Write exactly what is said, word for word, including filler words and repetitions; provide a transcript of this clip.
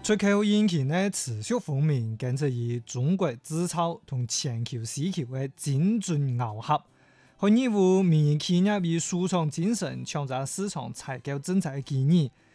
出口引擎呢持續風靡，跟住以中國製造同全球需求嘅精準耦合，可以乎民營企業以訴訟精神搶佔市場採購政策嘅機遇。